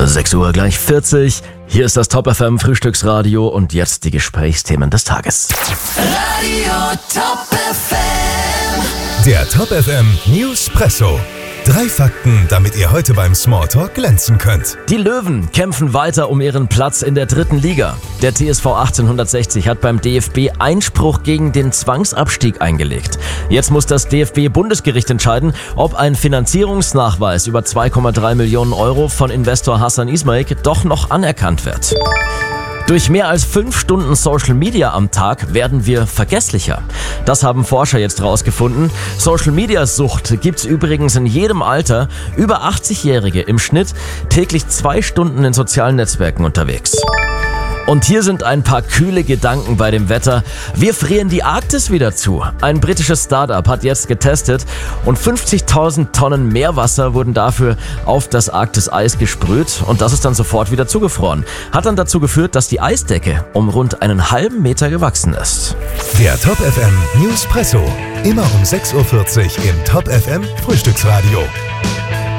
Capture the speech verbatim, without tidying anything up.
sechs Uhr gleich vierzig. Hier ist das Top F M Frühstücksradio und jetzt die Gesprächsthemen des Tages. Radio Top F M. Der Top F M Newspresso. Drei Fakten, damit ihr heute beim Smalltalk glänzen könnt. Die Löwen kämpfen weiter um ihren Platz in der dritten Liga. Der T S V achtzehnhundertsechzig hat beim D F B Einspruch gegen den Zwangsabstieg eingelegt. Jetzt muss das D F B-Bundesgericht entscheiden, ob ein Finanzierungsnachweis über zwei Komma drei Millionen Euro von Investor Hassan Ismail doch noch anerkannt wird. Durch mehr als fünf Stunden Social Media am Tag werden wir vergesslicher. Das haben Forscher jetzt rausgefunden. Social Media Sucht gibt's übrigens in jedem Alter. Über achtzig-Jährige im Schnitt täglich zwei Stunden in sozialen Netzwerken unterwegs. Und hier sind ein paar kühle Gedanken bei dem Wetter. Wir frieren die Arktis wieder zu. Ein britisches Start-up hat jetzt getestet und fünfzigtausend Tonnen Meerwasser wurden dafür auf das Arktis-Eis gesprüht und das ist dann sofort wieder zugefroren. Hat dann dazu geführt, dass die Eisdecke um rund einen halben Meter gewachsen ist. Der Top F M Newspresso. Immer um sechs Uhr vierzig im Top F M Frühstücksradio.